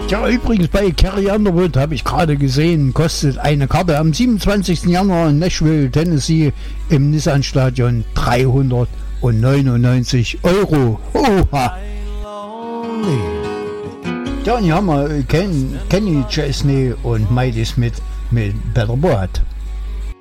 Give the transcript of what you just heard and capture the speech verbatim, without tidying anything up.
Ja, übrigens bei Carrie Underwood habe ich gerade gesehen, kostet eine Karte am siebenundzwanzigsten Januar in Nashville, Tennessee im Nissan Stadion dreihundertneunundneunzig Euro. Oha! Ja, und hier haben wir Ken, Kenny Chesney und Mighty Smith mit Better Boat.